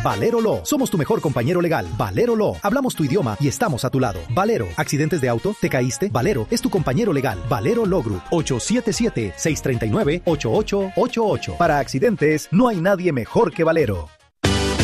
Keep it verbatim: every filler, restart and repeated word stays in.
Valero Law. Somos tu mejor compañero legal. Valero Law. Hablamos tu idioma y estamos a tu lado. Valero. ¿Accidentes de auto? ¿Te caíste? Valero es tu compañero legal. Valero Law Group. ocho siete siete, seis tres nueve, ocho ocho ocho ocho. Para accidentes, no hay nadie mejor que Valero.